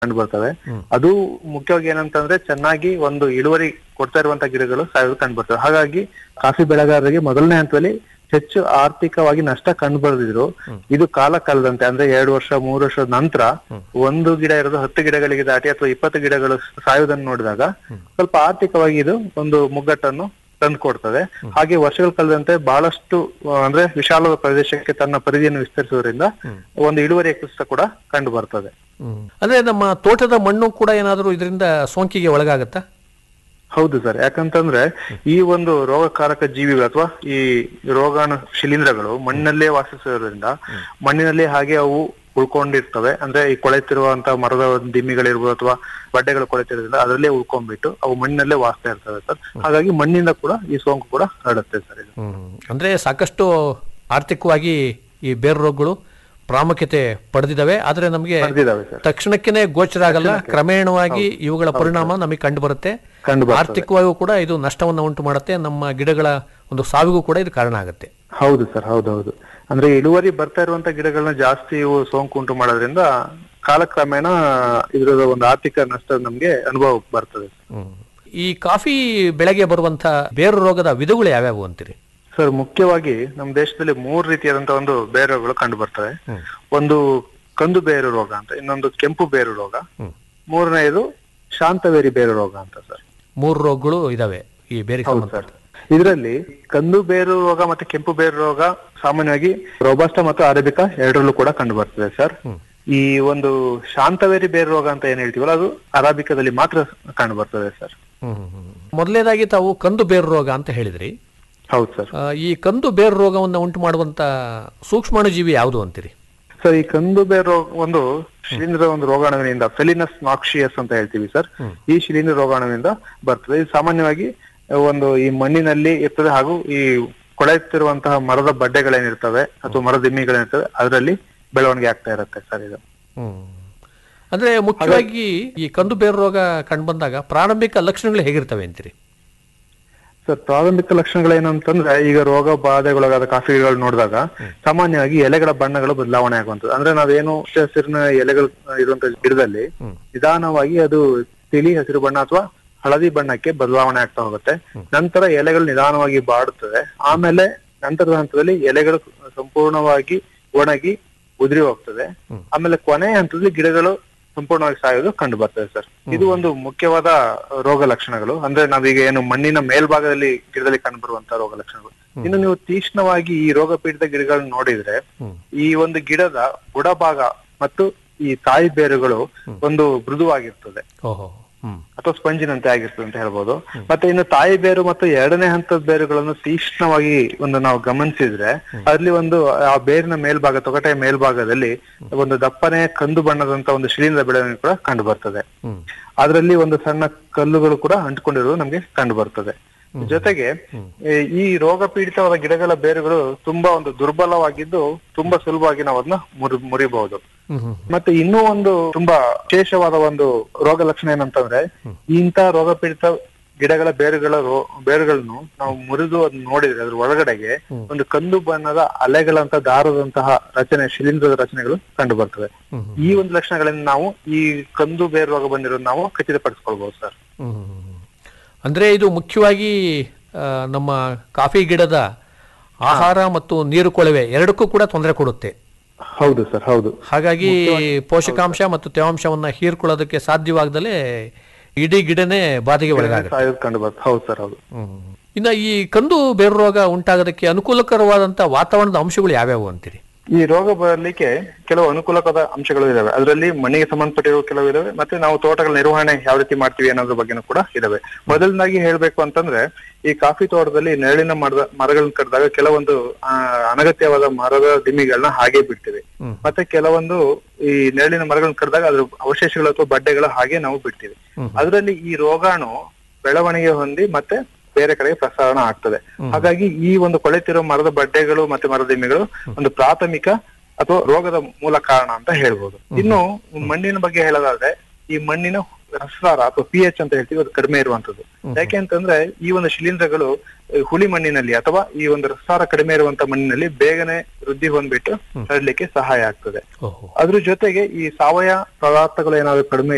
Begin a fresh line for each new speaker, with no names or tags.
ಕಂಡು ಬರ್ತವೆ. ಅದು ಮುಖ್ಯವಾಗಿ ಏನಂತಂದ್ರೆ ಚೆನ್ನಾಗಿ ಒಂದು ಇಳುವರಿ ಕೊಡ್ತಾ ಇರುವಂತಹ ಗಿಡಗಳು ಸಾಯೋದು ಕಂಡು ಬರ್ತವೆ. ಹಾಗಾಗಿ ಕಾಫಿ ಬೆಳೆಗಾರರಿಗೆ ಮೊದಲನೇ ಹಂತದಲ್ಲಿ ಹೆಚ್ಚು ಆರ್ಥಿಕವಾಗಿ ನಷ್ಟ ಕಂಡು ಬರ್ದಿದ್ರು. ಇದು ಕಾಲ ಕಾಲದಂತೆ ಅಂದ್ರೆ 2 ವರ್ಷ 3 ವರ್ಷದ ನಂತರ ಒಂದು ಗಿಡ ಇರೋದು 10 ಗಿಡಗಳಿಗೆ ದಾಟಿ ಅಥವಾ 20 ಗಿಡಗಳು ಸಾಯುವುದನ್ನು ನೋಡಿದಾಗ ಸ್ವಲ್ಪ ಆರ್ಥಿಕವಾಗಿ ಇದು ಒಂದು ಮುಗ್ಗಟ್ಟನ್ನು ತಂದು ಕೊಡ್ತದೆ. ಹಾಗೆ ವರ್ಷಗಳ ಕಳೆದಂತೆ ಬಹಳಷ್ಟು ಅಂದ್ರೆ ವಿಶಾಲವಾದ ಪ್ರದೇಶಕ್ಕೆ ತನ್ನ ಪರಿಧಿಯನ್ನು ವಿಸ್ತರಿಸುವುದರಿಂದ ಒಂದು ಇಳುವರಿಯ ಕುಸಿತ ಕೂಡ ಕಂಡು ಬರ್ತದೆ.
ಅಂದ್ರೆ ನಮ್ಮ ತೋಟದ ಮಣ್ಣು ಕೂಡ ಏನಾದರೂ ಇದರಿಂದ ಸೋಂಕಿಗೆ ಒಳಗಾಗತ್ತಾ?
ಹೌದು ಸರ್, ಯಾಕಂತಂದ್ರೆ ಈ ಒಂದು ರೋಗಕಾರಕ ಜೀವಿಗಳು ಅಥವಾ ಈ ರೋಗಾಣು ಶಿಲೀಂಧ್ರಗಳು ಮಣ್ಣಿನಲ್ಲೇ ವಾಸಿಸೋದ್ರಿಂದ ಮಣ್ಣಿನಲ್ಲಿ ಹಾಗೆ ಅವು ಉಳ್ಕೊಂಡಿರ್ತವೆ. ಅಂದ್ರೆ ಈ ಕೊಳೆತಿರುವಂತಹ ಮರದ ದಿಮ್ಮಿಗಳಿರ್ಬೋದು ಅಥವಾ ಬಡ್ಡೆಗಳು ಕೊಳೆತಿರೋದ್ರಿಂದ ಅದರಲ್ಲೇ ಉಳ್ಕೊಂಡ್ಬಿಟ್ಟು ಅವು ಮಣ್ಣಿನಲ್ಲೇ ವಾಸ್ತಾ ಇರ್ತವೆ ಸರ್. ಹಾಗಾಗಿ ಮಣ್ಣಿಂದ ಕೂಡ ಈ ಸೋಂಕು ಕೂಡ ಹರಡುತ್ತೆ ಸರ್. ಇದು
ಅಂದ್ರೆ ಸಾಕಷ್ಟು ಆರ್ಥಿಕವಾಗಿ ಈ ಬೇರು ರೋಗಗಳು ಪ್ರಾಮುಖ್ಯತೆ ಪಡೆದಿದ್ದಾವೆ. ಆದ್ರೆ ನಮಗೆ ತಕ್ಷಣಕ್ಕೆ ಗೋಚರ ಆಗಲ್ಲ, ಕ್ರಮೇಣವಾಗಿ ಇವುಗಳ ಪರಿಣಾಮ ನಮಗೆ ಕಂಡು ಬರುತ್ತೆ. ಆರ್ಥಿಕವಾಗಿಯೂ ಕೂಡ ಇದು ನಷ್ಟವನ್ನು ಉಂಟು ಮಾಡುತ್ತೆ, ನಮ್ಮ ಗಿಡಗಳ ಒಂದು ಸಾವಿಗೂ ಕೂಡ ಇದು ಕಾರಣ ಆಗುತ್ತೆ.
ಹೌದು ಸರ್, ಹೌದೌದು. ಅಂದ್ರೆ ಇಳುವರಿ ಬರ್ತಾ ಇರುವಂತ ಗಿಡಗಳನ್ನ ಜಾಸ್ತಿ ಇವು ಸೋಂಕು ಉಂಟು ಮಾಡೋದ್ರಿಂದ ಕಾಲಕ್ರಮೇಣ ಇದರ ಒಂದು ಆರ್ಥಿಕ ನಷ್ಟ ನಮ್ಗೆ ಅನುಭವ ಬರ್ತದೆ.
ಈ ಕಾಫಿ ಬೆಳೆಗೆ ಬರುವಂತ ಬೇರು ರೋಗದ ವಿಧಗಳು ಯಾವ್ಯಾವು ಅಂತೀರಿ?
ಸರ್, ಮುಖ್ಯವಾಗಿ ನಮ್ಮ ದೇಶದಲ್ಲಿ 3 ರೀತಿಯಾದಂತಹ ಒಂದು ಬೇರು ರೋಗಗಳು ಕಂಡು ಬರ್ತವೆ. ಒಂದು ಕಂದು ಬೇರು ರೋಗ ಅಂತ, ಇನ್ನೊಂದು ಕೆಂಪು ಬೇರು ರೋಗ, ಮೂರನೆಯದು ಶಾಂತವೇರಿ ಬೇರು ರೋಗ ಅಂತ ಸರ್.
3 ರೋಗಗಳು ಇದಾವೆ ಈ ಬೇರೆ.
ಸರ್, ಇದರಲ್ಲಿ ಕಂದು ಬೇರು ರೋಗ ಮತ್ತೆ ಕೆಂಪು ಬೇರು ರೋಗ ಸಾಮಾನ್ಯವಾಗಿ ರೋಬಸ್ಟಾ ಮತ್ತು ಅರೇಬಿಕಾ ಎರಡರಲ್ಲೂ ಕೂಡ ಕಂಡು ಬರ್ತದೆ ಸರ್. ಈ ಒಂದು ಶಾಂತವೇರಿ ಬೇರು ರೋಗ ಅಂತ ಏನ್ ಹೇಳ್ತೀವಲ್ಲ ಅದು ಅರಾಬಿಕಾದಲ್ಲಿ ಮಾತ್ರ ಕಂಡು ಬರ್ತದೆ ಸರ್.
ಮೊದಲನೇದಾಗಿ ತಾವು ಕಂದು ಬೇರು ರೋಗ ಅಂತ ಹೇಳಿದ್ರಿ.
ಹೌದು ಸರ್.
ಈ ಕಂದು ಬೇರು ರೋಗವನ್ನು ಉಂಟು ಮಾಡುವಂತ ಸೂಕ್ಷ್ಮಾಣುಜೀವಿ ಯಾವುದು ಅಂತೀರಿ?
ಸರ್, ಈ ಕಂದು ಬೇರು ರೋಗ ಒಂದು ಶಿಲೀಂಧ್ರ ಒಂದು ರೋಗಾಣುವಿನಿಂದ ಫೆಲಿನಸ್ ನಾಕ್ಸಿಯಸ್ ಅಂತ ಹೇಳ್ತೀವಿ ಸರ್. ಈ ಶಿಲೀಂಧ್ರ ರೋಗಾಣುವಿನಿಂದ ಬರ್ತದೆ. ಇದು ಸಾಮಾನ್ಯವಾಗಿ ಒಂದು ಈ ಮಣ್ಣಿನಲ್ಲಿ ಇರ್ತದೆ ಹಾಗೂ ಈ ಕೊಳೆತಿರುವಂತಹ ಮರದ ಬಡ್ಡೆಗಳೇನಿರ್ತವೆ ಅಥವಾ ಮರದ ದಿಮ್ಮಿಗಳೇನಿರ್ತವೆ ಅದರಲ್ಲಿ ಬೆಳವಣಿಗೆ ಆಗ್ತಾ ಇರುತ್ತೆ ಸರ್. ಇದು
ಅಂದ್ರೆ ಮುಖ್ಯವಾಗಿ ಈ ಕಂದು ಬೇರು ರೋಗ ಕಂಡು ಬಂದಾಗ ಪ್ರಾರಂಭಿಕ ಲಕ್ಷಣಗಳು ಹೇಗಿರ್ತವೆ ಅಂತೀರಿ?
ಸರ್, ಪ್ರಾರಂಭಿಕ ಲಕ್ಷಣಗಳೇನಂತಂದ್ರೆ ಈಗ ರೋಗ ಬಾಧೆಗೊಳಗಾದ ಕಾಫಿ ಗಿಡಗಳು ನೋಡಿದಾಗ ಸಾಮಾನ್ಯವಾಗಿ ಎಲೆಗಳ ಬಣ್ಣಗಳು ಬದಲಾವಣೆ ಆಗುವಂಥದ್ದು. ಅಂದ್ರೆ ನಾವೇನು ಹಸಿರಿನ ಎಲೆಗಳು ಇರುವಂತ ಗಿಡದಲ್ಲಿ ನಿಧಾನವಾಗಿ ಅದು ತಿಳಿ ಹಸಿರು ಬಣ್ಣ ಅಥವಾ ಹಳದಿ ಬಣ್ಣಕ್ಕೆ ಬದಲಾವಣೆ ಆಗ್ತಾ ಹೋಗುತ್ತೆ. ನಂತರ ಎಲೆಗಳು ನಿಧಾನವಾಗಿ ಬಾಡುತ್ತದೆ. ಆಮೇಲೆ ನಂತರದ ಹಂತದಲ್ಲಿ ಎಲೆಗಳು ಸಂಪೂರ್ಣವಾಗಿ ಒಣಗಿ ಉದುರಿ ಹೋಗ್ತದೆ. ಆಮೇಲೆ ಕೊನೆಯ ಹಂತದಲ್ಲಿ ಗಿಡಗಳು ಸಂಪೂರ್ಣವಾಗಿ ಸಾಯೋದು ಕಂಡು ಬರ್ತದೆ ಸರ್. ಇದು ಒಂದು ಮುಖ್ಯವಾದ ರೋಗ ಲಕ್ಷಣಗಳು. ಅಂದ್ರೆ ನಾವೀಗ ಏನು ಮಣ್ಣಿನ ಮೇಲ್ಭಾಗದಲ್ಲಿ ಗಿಡದಲ್ಲಿ ಕಂಡು ಬರುವಂತಹ ರೋಗ ಲಕ್ಷಣಗಳು. ಇನ್ನು ನೀವು ತೀಕ್ಷ್ಣವಾಗಿ ಈ ರೋಗ ಪೀಡಿತ ಗಿಡಗಳನ್ನ ನೋಡಿದ್ರೆ ಈ ಒಂದು ಗಿಡದ ಬುಡಭಾಗ ಮತ್ತು ಈ ತಾಯಿ ಬೇರುಗಳು ಒಂದು ಮೃದುವಾಗಿರ್ತದೆ ಅಥವಾ ಸ್ಪಂಜಿನಂತೆ ಆಗಿರ್ತದೆ ಅಂತ ಹೇಳ್ಬೋದು. ಮತ್ತೆ ಇನ್ನು ತಾಯಿ ಬೇರು ಮತ್ತು 2ನೇ ಹಂತದ ಬೇರುಗಳನ್ನು ತೀಕ್ಷ್ಣವಾಗಿ ಒಂದು ನಾವು ಗಮನಿಸಿದ್ರೆ ಅಲ್ಲಿ ಒಂದು ಆ ಬೇರಿನ ಮೇಲ್ಭಾಗ ತೊಗಟೆಯ ಮೇಲ್ಭಾಗದಲ್ಲಿ ಒಂದು ದಪ್ಪನೆ ಕಂದು ಬಣ್ಣದಂತ ಒಂದು ಶಿಲೀಂಧ್ರ ಬೆಳವಣಿಗೆ ಕೂಡ ಕಂಡು ಬರ್ತದೆ. ಅದರಲ್ಲಿ ಒಂದು ಸಣ್ಣ ಕಲ್ಲುಗಳು ಕೂಡ ಅಂಟ್ಕೊಂಡಿರೋದು ನಮ್ಗೆ ಕಂಡು ಬರ್ತದೆ. ಜೊತೆಗೆ ಈ ರೋಗ ಪೀಡಿತವಾದ ಗಿಡಗಳ ಬೇರುಗಳು ತುಂಬಾ ಒಂದು ದುರ್ಬಲವಾಗಿದ್ದು ತುಂಬಾ ಸುಲಭವಾಗಿ ನಾವು ಅದನ್ನ ಮುರಿಬಹುದು. ಮತ್ತೆ ಇನ್ನೂ ಒಂದು ತುಂಬಾ ವಿಶೇಷವಾದ ಒಂದು ರೋಗ ಲಕ್ಷಣ ಏನಂತಂದ್ರೆ ಇಂಥ ರೋಗ ಪೀಡಿತ ಗಿಡಗಳ ಬೇರುಗಳನ್ನು ನಾವು ಮುರಿದು ಅದನ್ನ ನೋಡಿದ್ರೆ ಅದ್ರ ಒಳಗಡೆಗೆ ಒಂದು ಕಂದು ಬಣ್ಣದ ಅಲೆಗಳಂತ ದಾರದಂತಹ ರಚನೆ, ಶಿಲೀಂಧ್ರದ ರಚನೆಗಳು ಕಂಡು ಬರ್ತವೆ. ಈ ಒಂದು ಲಕ್ಷಣಗಳಿಂದ ನಾವು ಈ ಕಂದು ಬೇರು ರೋಗ ಬಂದಿರೋದು ನಾವು ಖಚಿತಪಡಿಸ್ಕೊಳ್ಬಹುದು ಸರ್.
ಅಂದ್ರೆ ಇದು ಮುಖ್ಯವಾಗಿ ನಮ್ಮ ಕಾಫಿ ಗಿಡದ ಆಹಾರ ಮತ್ತು ನೀರು ಕೊಳವೆ ಎರಡಕ್ಕೂ ಕೂಡ ತೊಂದರೆ ಕೊಡುತ್ತೆ.
ಹೌದು ಸರ್, ಹೌದು.
ಹಾಗಾಗಿ ಪೋಷಕಾಂಶ ಮತ್ತು ತೇವಾಂಶವನ್ನ ಹೀರ್ಕೊಳ್ಳೋದಕ್ಕೆ ಸಾಧ್ಯವಾಗದಲೇ ಇಡೀ ಗಿಡನೇ ಬಾಧೆಗೆ ಒಳಗಾಗುತ್ತೆ.
ಹೌದು ಸರ್, ಹೌದು.
ಇನ್ನ ಈ ಕಂದು ಬೇರು ರೋಗ ಉಂಟಾಗೋದಕ್ಕೆ ಅನುಕೂಲಕರವಾದಂತಹ ವಾತಾವರಣದ ಅಂಶಗಳು ಯಾವ್ಯಾವು ಅಂತೀರಿ?
ಈ ರೋಗ ಬರಲಿಕ್ಕೆ ಕೆಲವು ಅನುಕೂಲಕರ ಅಂಶಗಳು ಇದಾವೆ. ಅದರಲ್ಲಿ ಮಣ್ಣಿಗೆ ಸಂಬಂಧಪಟ್ಟಿರುವ ಕೆಲವು ಇದಾವೆ. ಮತ್ತೆ ನಾವು ತೋಟಗಳ ನಿರ್ವಹಣೆ ಯಾವ ರೀತಿ ಮಾಡ್ತೀವಿ ಅನ್ನೋದ್ರ ಬಗ್ಗೆನೂ ಕೂಡ ಇದಾವೆ. ಮೊದಲನಾಗಿ ಹೇಳ್ಬೇಕು ಅಂತಂದ್ರೆ ಈ ಕಾಫಿ ತೋಟದಲ್ಲಿ ನೆರಳಿನ ಮರಗಳನ್ನ ಕಡಿದಾಗ ಕೆಲವೊಂದು ಅನಗತ್ಯವಾದ ಮರದ ದಿಮ್ಮಿಗಳನ್ನ ಹಾಗೆ ಬಿಡ್ತೀವಿ. ಮತ್ತೆ ಕೆಲವೊಂದು ಈ ನೆರಳಿನ ಮರಗಳನ್ನ ಕಡಿದಾಗ ಅದ್ರ ಅವಶೇಷಗಳು ಅಥವಾ ಬಡ್ಡೆಗಳು ಹಾಗೆ ನಾವು ಬಿಡ್ತೀವಿ. ಅದರಲ್ಲಿ ಈ ರೋಗಾಣು ಬೆಳವಣಿಗೆ ಹೊಂದಿ ಮತ್ತೆ ಬೇರೆ ಕಡೆಗೆ ಪ್ರಸಾರಣ ಆಗ್ತದೆ. ಹಾಗಾಗಿ ಈ ಒಂದು ಕೊಳೆತಿರೋ ಮರದ ಬಡ್ಡೆಗಳು ಮತ್ತೆ ಮರದ ದಿಮ್ಮಿಗಳು ಒಂದು ಪ್ರಾಥಮಿಕ ಅಥವಾ ರೋಗದ ಮೂಲ ಕಾರಣ ಅಂತ ಹೇಳ್ಬೋದು. ಇನ್ನು ಮಣ್ಣಿನ ಬಗ್ಗೆ ಹೇಳೋದಾದ್ರೆ ಈ ಮಣ್ಣಿನ ರಸಸಾರ ಅಥವಾ pH ಅಂತ ಹೇಳ್ತೀವಿ, ಅದು ಕಡಿಮೆ ಇರುವಂತದ್ದು. ಯಾಕೆ ಅಂತಂದ್ರೆ ಈ ಒಂದು ಶಿಲೀಂಧ್ರಗಳು ಹುಳಿ ಮಣ್ಣಿನಲ್ಲಿ ಅಥವಾ ಈ ಒಂದು ರಸಸಾರ ಕಡಿಮೆ ಇರುವಂತ ಮಣ್ಣಿನಲ್ಲಿ ಬೇಗನೆ ವೃದ್ಧಿ ಹೊಂದ್ಬಿಟ್ಟು ಹರಡ್ಲಿಕ್ಕೆ ಸಹಾಯ ಆಗ್ತದೆ. ಅದ್ರ ಜೊತೆಗೆ ಈ ಸಾವಯವ ಪದಾರ್ಥಗಳು ಏನಾದ್ರು ಕಡಿಮೆ